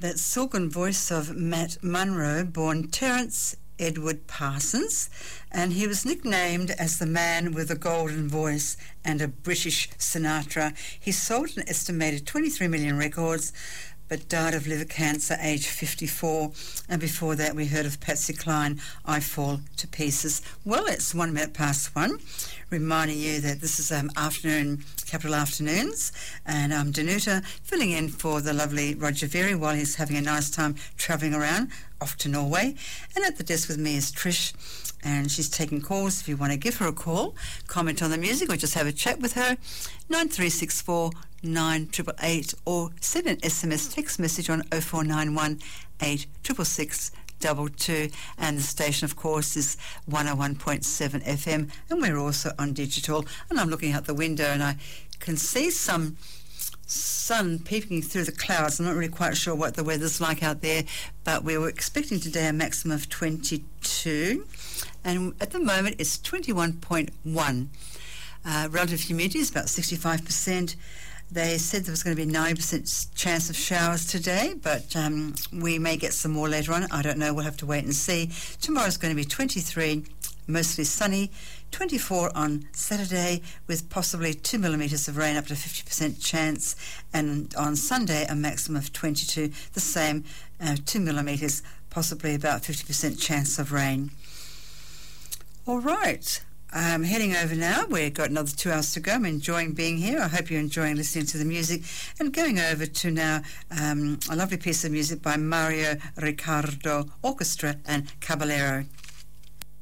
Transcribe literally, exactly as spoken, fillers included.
That silken voice of Matt Munro, born Terence Edward Parsons, and he was nicknamed as the man with a golden voice and a British Sinatra. He sold an estimated twenty-three million records, but died of liver cancer aged fifty-four. And before that we heard of Patsy Cline, I Fall to Pieces. Well, it's one minute past one, reminding you that this is um, afternoon, Capital Afternoons, and I'm Danuta, filling in for the lovely Roger Very while he's having a nice time travelling around, off to Norway. And at the desk with me is Trish, and she's taking calls. If you want to give her a call, comment on the music, or just have a chat with her, nine three six four nine eight eight eight, or send an S M S text message on oh four nine one eight six six six two two. And the station, of course, is one oh one point seven F M, and we're also on digital. And I'm looking out the window and I can see some sun peeping through the clouds. I'm not really quite sure what the weather's like out there, but we were expecting today a maximum of twenty-two, and at the moment it's twenty-one point one. Uh, relative humidity is about sixty-five percent. They said there was going to be ninety percent chance of showers today, but um, we may get some more later on. I don't know. We'll have to wait and see. Tomorrow's going to be twenty-three, mostly sunny, twenty-four on Saturday, with possibly two millimetres of rain, up to fifty percent chance, and on Sunday a maximum of twenty-two, the same, uh, two millimetres, possibly about fifty percent chance of rain. All right. I'm heading over now. We've got another two hours to go. I'm enjoying being here. I hope you're enjoying listening to the music. And going over to now um, a lovely piece of music by Mario Ricciardo Orchestra and Caballero.